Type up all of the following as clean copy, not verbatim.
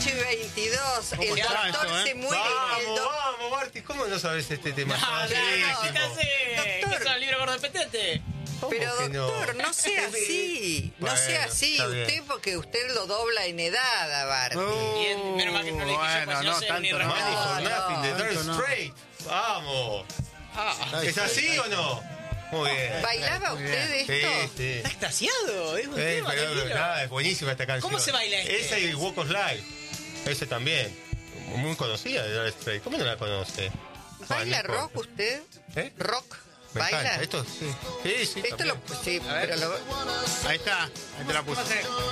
8:22. El está doctor eso, se muere. Vamos, Marti, ¿cómo no sabes este tema? ¿Qué hace? Doctor. ¿Qué son el libro gordo petete? ¿Cómo Pero que no? doctor, no sea así. No Bueno, sea así. está bien. Usted, porque usted lo dobla en edad, a Bart. Bien, menos mal que no le dije yo, pues si no sé ni Money respeto. for nothing, the tanto Dire no. Straits. Vamos. ¿Es así o no? Muy bien. ¿Bailaba usted esto? Sí, sí. Está extasiado, es un tema, Pero tranquilo. nada, es buenísima esta canción. ¿Cómo se baila este? Esa y Walk of Life. Ese también. Muy conocida de Dire Straits. ¿Cómo no la conoce? ¿Baila No importa. rock usted? ¿Eh? ¿Rock? Me ¿Baila? encanta. Esto sí. Sí, sí. Esto también. sí, pero lo... Ahí está, ahí te la puse.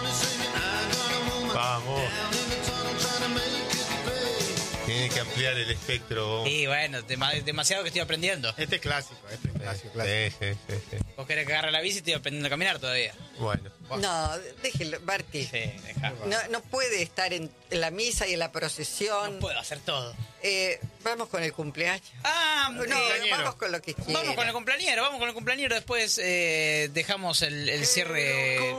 Vamos. Tiene que ampliar el espectro. Sí, bueno, demasiado que estoy aprendiendo. Este es clásico, clásico. Sí. Vos querés que agarre la bici y estoy aprendiendo a caminar todavía. Bueno. No, déjelo, Barty. Sí, deja. No puede estar en la misa y en la procesión. No puedo hacer todo. Vamos con el cumpleaños. No, Vamos con lo que quiera. Vamos con el cumpleañero, después dejamos el cierre.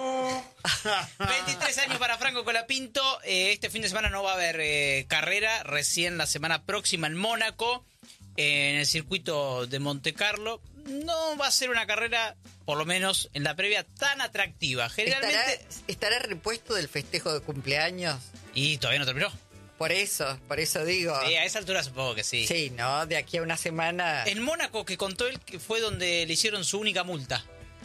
23 años para Franco Colapinto. Este fin de semana no va a haber carrera, recién la semana próxima en Mónaco, en el circuito de Monte Carlo. No va a ser una carrera, por lo menos en la previa, tan atractiva. Generalmente... ¿Estará repuesto del festejo de cumpleaños? Y todavía no terminó. Por eso digo. A esa altura supongo que sí. Sí, ¿no? De aquí a una semana. En Mónaco, que contó él, que fue donde le hicieron su única multa.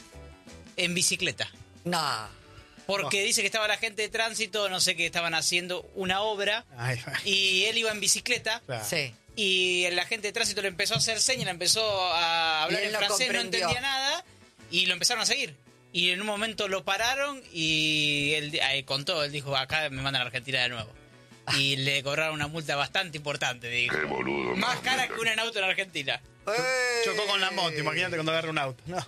En bicicleta. No. Porque dice que estaba la gente de tránsito, no sé qué estaban haciendo, una obra, y él iba en bicicleta, Claro. Sí. y el agente de tránsito le empezó a hacer señas, le empezó a hablar Y él en no francés, no comprendió. entendía nada, y lo empezaron a seguir. Y en un momento lo pararon y él contó, él dijo, acá me mandan a Argentina de nuevo. Y le cobraron una multa bastante importante, dijo. Qué boludo. Más cara que una en auto en Argentina. Chocó con la moto, imagínate cuando agarra un auto. No.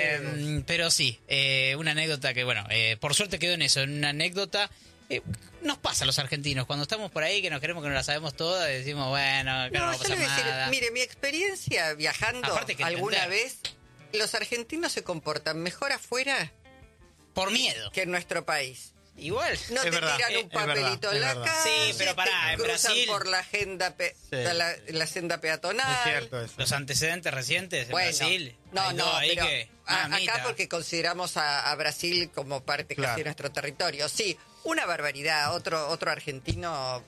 Pero sí, una anécdota que, bueno, por suerte quedó en eso, en una anécdota. Nos pasa a los argentinos, cuando estamos por ahí que nos creemos que no la sabemos todas, decimos, bueno, acá no va a yo pasar le voy a decir, nada. mire, mi experiencia viajando Aparte que alguna entender. vez, los argentinos se comportan mejor afuera Por miedo. que en nuestro país. Igual. No te verdad, tiran un es verdad, papelito en es la verdad. calle, Sí, pero pará, te en cruzan Brasil- por la agenda la senda peatonal. Es cierto eso. Los antecedentes recientes en Bueno, Brasil. no, hay dos ahí pero que, acá mamita. porque consideramos a Brasil como parte Claro. casi de nuestro territorio. Sí, una barbaridad. Otro argentino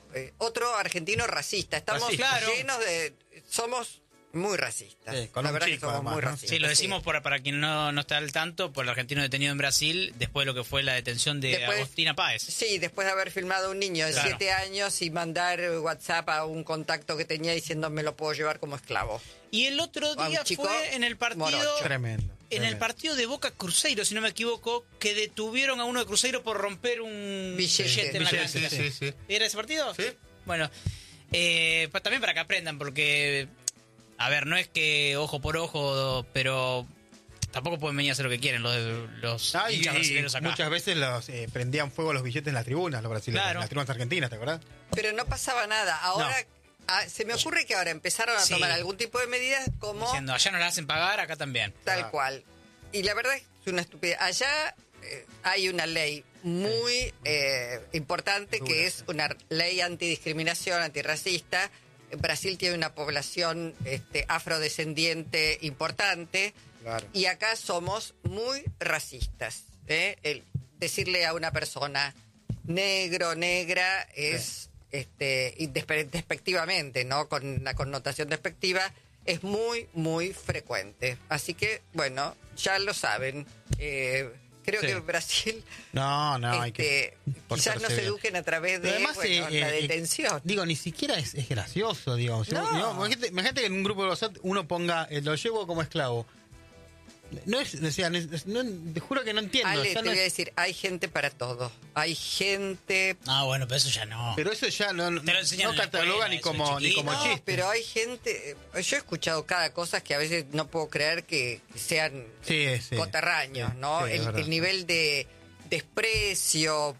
racista. Estamos Racista. Claro. llenos de, somos muy racistas. Sí, con la un verdad chico, que somos además, muy ¿no? racistas. Sí, lo decimos para quien no está al tanto, por el argentino detenido en Brasil, después de lo que fue la detención de Después- Agostina Páez. Sí, después de haber filmado a un niño de Claro. 7 años y mandar WhatsApp a un contacto que tenía diciendo me lo puedo llevar como esclavo. Y el otro A un día chico fue en el partido... morocho. Tremendo. En el partido de Boca Cruzeiro, si no me equivoco, que detuvieron a uno de Cruzeiro por romper un Billete. en la Sí, cancha. sí. ¿Era ese partido? Sí. Bueno, también para que aprendan, porque, a ver, no es que ojo por ojo, pero tampoco pueden venir a hacer lo que quieren los Y hinchas brasileños acá. muchas veces los prendían fuego los billetes en las tribunas, los brasileños, Claro. en las tribunas argentinas, ¿te acordás? Pero no pasaba nada. Ahora se me ocurre que ahora empezaron a Sí. tomar algún tipo de medidas como Diciendo, allá no la hacen pagar, acá también. tal cual. Y la verdad es una estupidez. Allá hay una ley muy importante Dura, que es sí. una ley antidiscriminación, antirracista. Brasil tiene una población afrodescendiente importante. Claro. Y acá somos muy racistas. Decirle a una persona negro, negra, es y despectivamente, ¿no? Con una connotación despectiva, es muy, muy frecuente. Así que, bueno, ya lo saben. Creo Sí. que Brasil No, hay que quizás portarse nos bien. eduquen a través de Pero además, la detención. Digo, ni siquiera es gracioso, digo. No. Imagínate que en un grupo de WhatsApp uno ponga, lo llevo como esclavo. No es, o sea, te juro que no entiendo. Ale, o sea, te no voy a es- decir, hay gente para todo. Hay gente... Ah, bueno, pero eso ya no. pero eso ya no Te lo enseñan en la cataloga escuela, ni eso, como chiquito. No, chiste. pero hay gente... Yo he escuchado cada cosa que a veces no puedo creer que sean Sí, sí. coterráneos, Sí, ¿no? sí, es verdad. El nivel de desprecio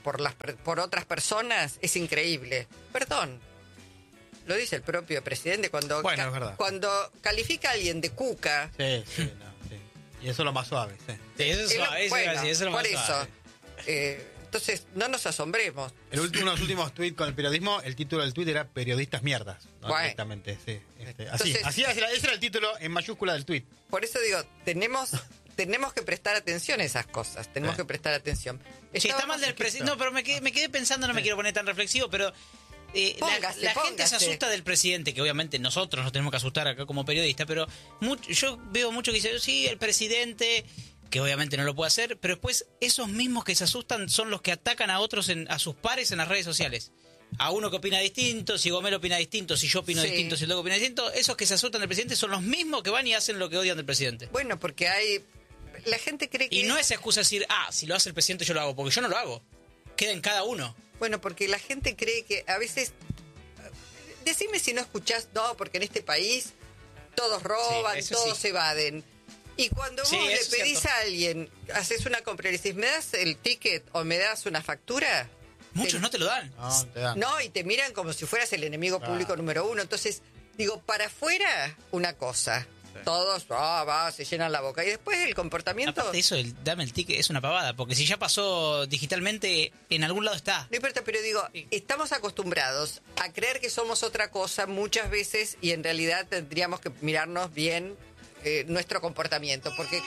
por otras personas es increíble. Perdón. Lo dice el propio presidente cuando, Bueno, es verdad. cuando califica a alguien de cuca. Sí, sí, no, sí. Y eso es lo más suave, sí. Sí, eso es suave, eso bueno, iba a decir, eso es lo por más eso. suave. Entonces, no nos asombremos. Uno de los últimos tweets con el periodismo, el título del tweet era periodistas mierdas. ¿No? Bueno. Directamente, sí. Entonces- Ese era el título en mayúscula del tweet. Por eso digo, tenemos que prestar atención a esas cosas. Tenemos que prestar atención. Sí, está mal del presidente. No, pero me quedé pensando, no me quiero poner tan reflexivo, pero Póngase, la gente se póngase. asusta del presidente, que obviamente nosotros nos tenemos que asustar acá como periodistas, pero yo veo mucho que dicen, sí, el presidente, que obviamente no lo puede hacer, pero después esos mismos que se asustan son los que atacan a otros, a sus pares en las redes sociales. A uno que opina distinto, si Gomelo opina distinto, si yo opino Sí. distinto, si el loco opina distinto, esos que se asustan del presidente son los mismos que van y hacen lo que odian del presidente. Bueno, porque la gente cree que... Y no es excusa decir, si lo hace el presidente yo lo hago, porque yo no lo hago. Queda en cada uno. Bueno, porque la gente cree que a veces... Decime si no escuchás, no, porque en este país todos roban, Sí, eso todos sí. evaden. Y cuando Sí, vos le eso es pedís cierto. a alguien, haces una compra y le decís, ¿me das el ticket o me das una factura? Muchos no te lo dan. No, te dan. No, y te miran como si fueras el enemigo público número uno. Entonces, digo, para afuera, una cosa. Todos, se llenan la boca. Y después el comportamiento... Aparte de eso, el dame el ticket es una pavada, porque si ya pasó digitalmente, en algún lado está. No importa, pero digo, estamos acostumbrados a creer que somos otra cosa muchas veces y en realidad tendríamos que mirarnos bien nuestro comportamiento. Porque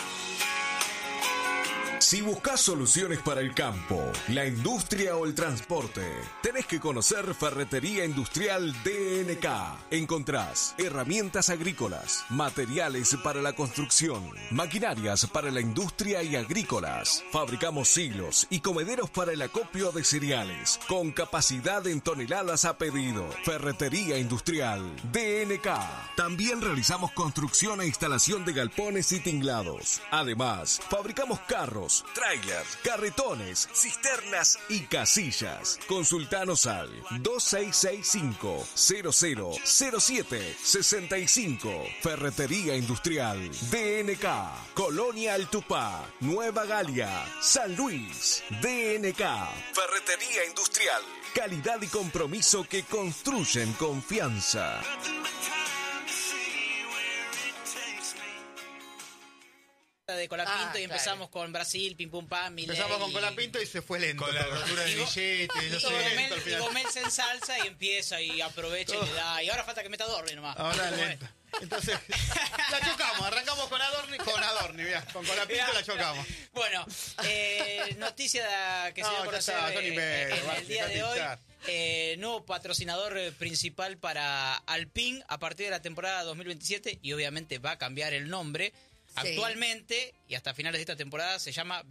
Si buscas soluciones para el campo, la industria o el transporte, tenés que conocer Ferretería Industrial DNK. Encontrás herramientas agrícolas, materiales para la construcción, maquinarias para la industria y agrícolas. Fabricamos silos y comederos para el acopio de cereales, con capacidad en toneladas a pedido. Ferretería Industrial DNK. También realizamos construcción e instalación de galpones y tinglados. Además, fabricamos carros, trailers, carretones, cisternas y casillas. Consultanos al 2665-000765. Ferretería Industrial DNK. Colonia Altupá, Nueva Galia, San Luis. DNK. Ferretería Industrial. Calidad y compromiso que construyen confianza. De Colapinto y claro. empezamos con Brasil, pim pum pam, Milei. Empezamos con Colapinto y se fue lento. Con la rotura de Y Go- billetes, no Y sé. Gomel, al final. y Gomel se ensalza y empieza y aprovecha y le da. Y ahora falta que meta Dorni nomás. Ahora ¿Cómo es? lenta. Entonces, la chocamos. Arrancamos con Adorni, mirá. Con Colapinto la chocamos. Bueno, noticia que se dio a No, ya conocer está, son imbéciles, en va, el día de hoy. hinchar. Nuevo patrocinador principal para Alpine a partir de la temporada 2027 y obviamente va a cambiar el nombre. Sí. Actualmente y hasta finales de esta temporada se llama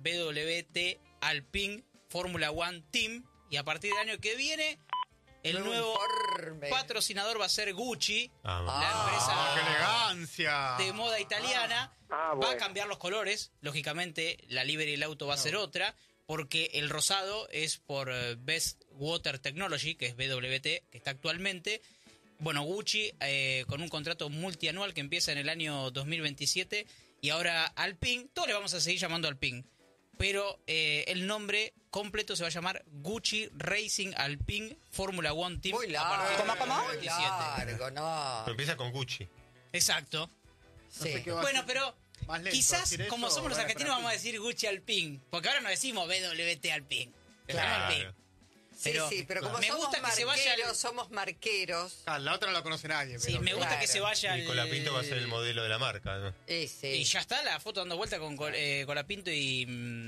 WT Alpine Formula One Team y a partir del año que viene el nuevo informe. patrocinador va a ser Gucci, Ah, la empresa ¡Qué elegancia! de moda italiana. Va a cambiar los colores, lógicamente la livery del auto va a ser otra, porque el rosado es por Best Water Technology, que es BWT, que está actualmente. Bueno, Gucci con un contrato multianual que empieza en el año 2027 y ahora Alpine, todos le vamos a seguir llamando Alpine, pero el nombre completo se va a llamar Gucci Racing Alpine Formula One Team. Muy a partir largo, del muy 2027. largo, no. Pero empieza con Gucci. Exacto. No sé Sí. qué va a Bueno, ser. pero Más lento quizás decir como eso, somos los van a argentinos esperar vamos a decir Gucci Alpine, porque ahora no decimos BWT Alpine. Claro. Decimos Alpine. Sí, pero como me somos gusta que se vaya marqueros, al- somos marqueros. La otra no la conoce nadie. Sí, pero- me gusta Claro. que se vaya Y Colapinto va a ser el modelo de la marca, ¿no? Sí. Y ya está la foto dando vuelta con Colapinto y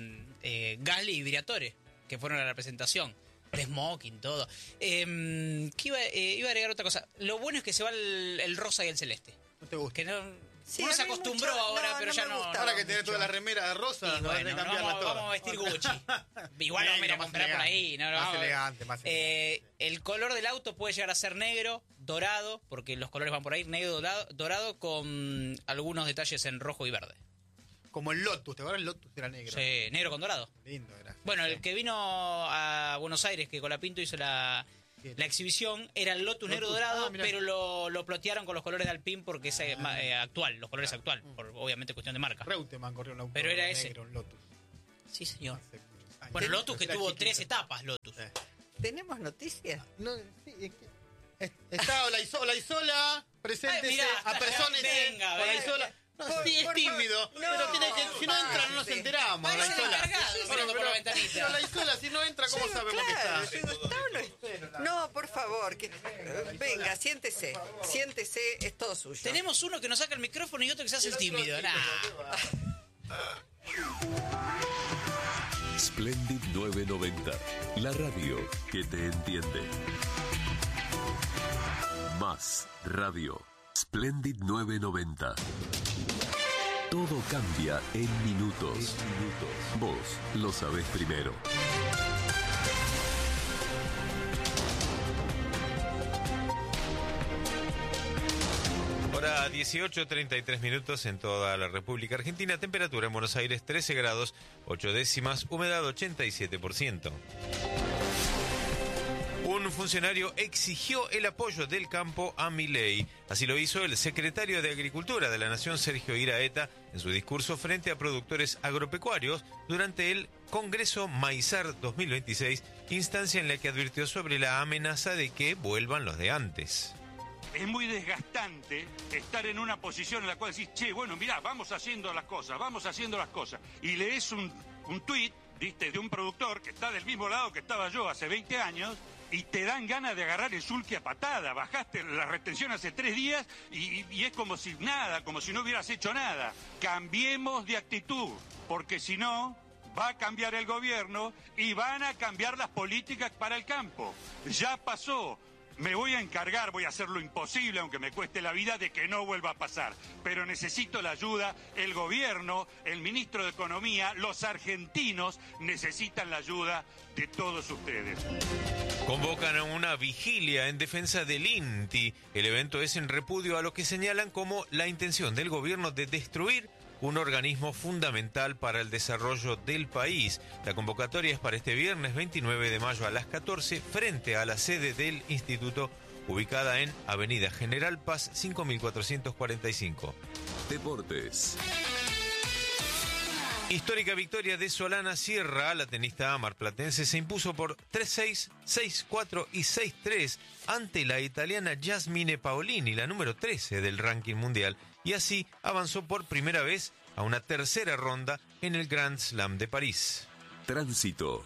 Gasly y Briatore, que fueron a la presentación. De smoking, todo. Que iba a agregar otra cosa. Lo bueno es que se va el rosa y el celeste. No te gusta. Que no, Sí, uno a se mí acostumbró mucho- ahora, no, pero no ya me no. gusta. Ahora que tenés mucho. toda la remera de rosa, Y no bueno, hay que cambiarla toda. vamos a vestir Gucci. Igual vamos a ir a Más comprar por ahí. No, más vamos a- elegante, más elegante. El color del auto puede llegar a ser negro, dorado, porque los colores van por ahí, negro, dorado con algunos detalles en rojo y verde. Como el Lotus, ¿te acuerdas? El Lotus era negro. Sí, negro con dorado. Lindo era. Bueno, el que vino a Buenos Aires, que Colapinto hizo la exhibición, era el Lotus negro Lotus. dorado, Ah, mirá. pero lo plotearon con los colores de Alpine porque es actual, los colores actual, por obviamente cuestión de marca. Reutemann corrió un auto Pero era ese. negro, un Lotus. Sí, señor. Hace muchos años. Bueno, Lotus que Era tuvo chiquito. 3 etapas, Lotus. ¿Tenemos noticias? No, sí, está Olaizola, preséntese, Ay, mirá, apersónese, venga, Olaizola. No, sí, es tímido, pero tiene que, si no entra no nos enteramos. Parece La Isola. encargado, mirando por la ventanita. Pero la Isola, si no entra, ¿cómo sabemos que está? No, por favor, venga, siéntese, es todo suyo. Tenemos uno que nos saca el micrófono y otro que se hace el tímido. Splendid 990, la radio que te entiende. Más radio. Splendid 990. Todo cambia en minutos. Vos lo sabés primero. Hora 18:33 minutos en toda la República Argentina. Temperatura en Buenos Aires 13 grados 8 décimas. Humedad 87%. Un funcionario exigió el apoyo del campo a Milei. Así lo hizo el secretario de Agricultura de la Nación, Sergio Iraeta, en su discurso frente a productores agropecuarios durante el Congreso Maizar 2026, instancia en la que advirtió sobre la amenaza de que vuelvan los de antes. Es muy desgastante estar en una posición en la cual decís, che, bueno, mirá, vamos haciendo las cosas. Y lees un tuit, viste, de un productor que está del mismo lado que estaba yo hace 20 años, y te dan ganas de agarrar el sulky a patada. Bajaste la retención hace 3 días y es como si nada, como si no hubieras hecho nada. Cambiemos de actitud, porque si no, va a cambiar el gobierno y van a cambiar las políticas para el campo. Ya pasó. Me voy a encargar, voy a hacer lo imposible, aunque me cueste la vida, de que no vuelva a pasar. Pero necesito la ayuda, el gobierno, el ministro de Economía, los argentinos necesitan la ayuda de todos ustedes. Convocan a una vigilia en defensa del INTI. El evento es en repudio a lo que señalan como la intención del gobierno de destruir un organismo fundamental para el desarrollo del país. La convocatoria es para este viernes 29 de mayo a las 14 frente a la sede del instituto ubicada en Avenida General Paz 5445. Deportes. Histórica victoria de Solana Sierra. La tenista marplatense se impuso por 3-6, 6-4 y 6-3 ante la italiana Jasmine Paolini, la número 13 del ranking mundial, y así avanzó por primera vez a una tercera ronda en el Grand Slam de París. Tránsito.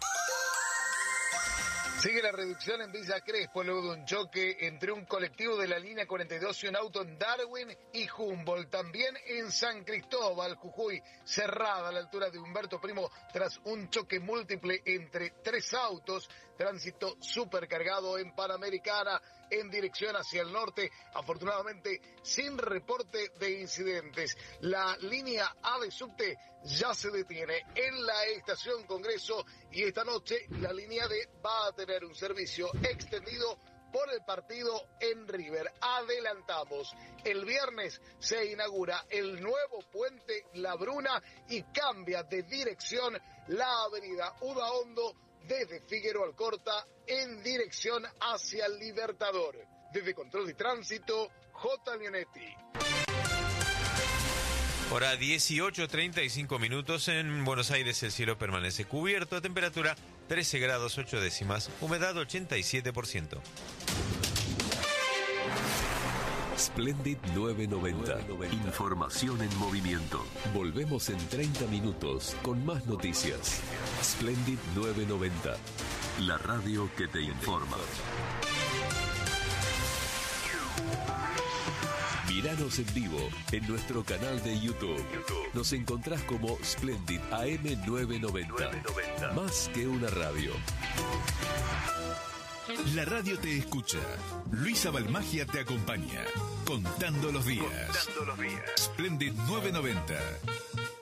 Sigue la reducción en Villa Crespo luego de un choque entre un colectivo de la línea 42 y un auto en Darwin y Humboldt. También en San Cristóbal, Jujuy, cerrada a la altura de Humberto Primo tras un choque múltiple entre 3 autos. Tránsito supercargado en Panamericana en dirección hacia el norte, afortunadamente sin reporte de incidentes. La línea A de subte ya se detiene en la estación Congreso y esta noche la línea D va a tener un servicio extendido por el partido en River. Adelantamos, el viernes se inaugura el nuevo puente La Bruna y cambia de dirección la avenida Udaondo desde Figueroa Alcorta en dirección hacia el Libertador. Desde Control de Tránsito, J. Leonetti. Hora 18:35 minutos. En Buenos Aires el cielo permanece cubierto. Temperatura 13 grados 8 décimas. Humedad 87%. Splendid 990. Información en movimiento. Volvemos en 30 minutos con más noticias. Splendid 990. La radio que te informa. Míranos en vivo en nuestro canal de YouTube. Nos encontrás como Splendid AM 990. Más que una radio. La radio te escucha. Luisa Balmagia te acompaña. Contando los días. Splendid 990.